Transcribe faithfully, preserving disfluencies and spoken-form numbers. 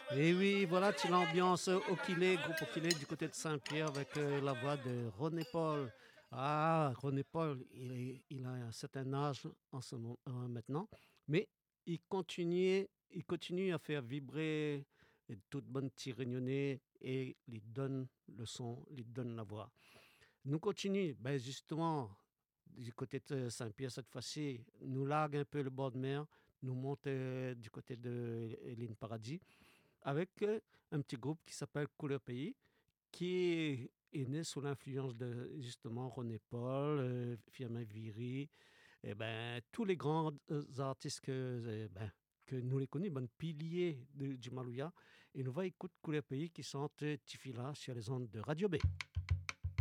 Et oui, voilà, tu l'ambiance Okilé, groupe Okilé du côté de Saint-Pierre avec euh, la voix de René Paul. Ah, René Paul, il, est- il a un certain âge en ce moment, euh, maintenant, mais il continue, il continue à faire vibrer les toutes bonnes petits réunionnais et lui donne le son, lui donne la voix. Nous continuons, ben justement, du côté de Saint-Pierre cette fois-ci, nous largue un peu le bord de mer, nous monte euh, du côté de l'île Paradis avec euh, un petit groupe qui s'appelle Couleur Pays, qui est, est né sous l'influence de justement René Paul, euh, Firmin Viry, et ben, tous les grands euh, artistes que, euh, ben, que nous les connaissons, ben, piliers de- du Malouya. Et nous va écouter Couleur Pays qui chante Tifila sur les ondes de Radio B.